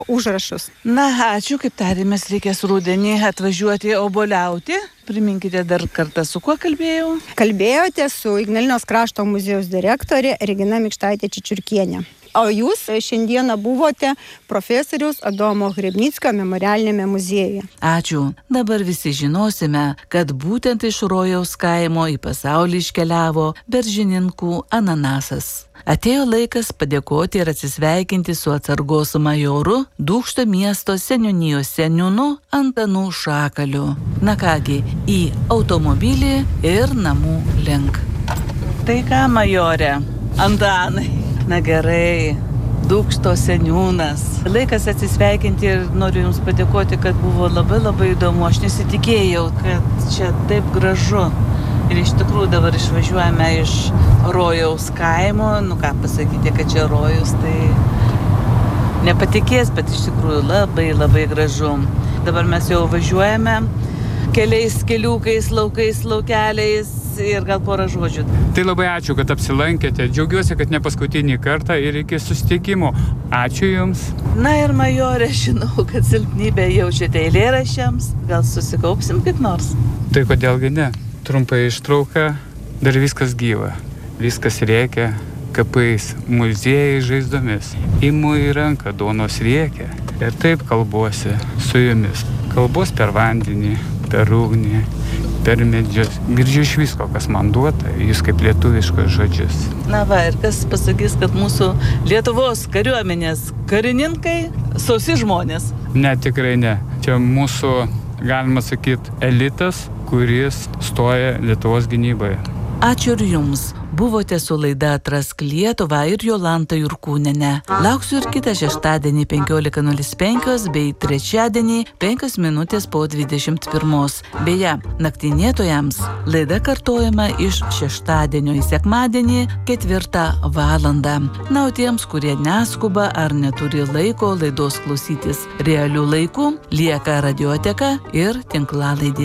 užrašus. Na, ačiū, kaip tarėmės, reikės rudenį atvažiuoti obuoliauti. Priminkite dar kartą, su kuo kalbėjau? Kalbėjote su Ignalinos krašto muziejaus direktorė Regina Mikštaitė Čičiurkienė. O jūs šiandieną buvote profesoriaus Adomo Hrebnickio memorialinėme muziejuje. Ačiū. Dabar visi žinosime, kad būtent iš Rojaus kaimo į pasaulį iškeliavo beržininkų ananasas. Atėjo laikas padėkoti ir atsisveikinti su atsargos majoru, Dūkšto miesto seniūnijos seniūnu Antanu Šakaliu. Na kągi, į automobilį ir namų link. Tai ką, majore? Antanai. Na gerai, Dūkšto seniūnas. Laikas atsisveikinti ir noriu Jums padėkoti, kad buvo labai įdomu. Aš nesitikėjau, kad čia taip gražu. Ir iš tikrųjų dabar išvažiuojame iš Rojaus kaimo. Nu ką pasakyti, kad čia Rojus, tai nepatikės, bet iš tikrųjų labai gražu. Dabar mes jau važiuojame keliais keliukais, laukais, laukeliais ir gal porą žodžių. Tai labai ačiū, kad apsilankėte. Džiaugiuosi, kad ne paskutinį kartą ir iki susitikimo. Ačiū Jums. Na ir majorė, žinau, kad silpnybę jaučiate eilėraščiams. Gal susikaupsim kaip nors? Tai kodėlgi ne? Trumpai ištrauka, dar viskas gyva. Viskas rėkia kapais, muziejai žaizdomis. Imu į ranką duonos riekia ir taip kalbuosi su Jumis. Kalbos per vandenį, per ugnį, per medžius. Girdžiu iš visko, kas man duota, Jūs kaip lietuviškos žodžius. Na va, ir kas pasakys, kad mūsų Lietuvos kariuomenės karininkai sausi žmonės? Ne, tikrai ne. Čia mūsų, galima sakyti, elitas, kuris stoja Lietuvos gynyboje. Ačiū ir Jums. Buvote su laida Atrask Lietuvą ir Jolanta Jurkūnienė. Lauksiu ir kitą šeštadienį 15:05 bei trečiadienį 5 minutės po 21. Beje, naktinėtojams laida kartojama iš šeštadienio į sekmadienį 4 valandą. Na, o tiems, kurie neskuba ar neturi laiko laidos klausytis realių laikų, lieka radioteka ir tinklalaidė.